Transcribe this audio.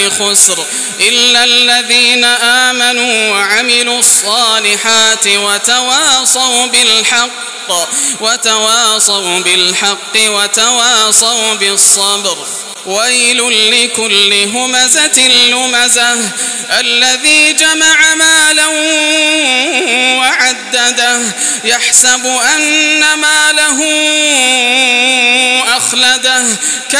خسر إلا الذين آمنوا وعملوا الصالحات وتواصوا بالحق وتواصوا بالصبر. ويل لكل همزة لمزة الذي جمع مالا وعدده يحسب أن ماله أخلده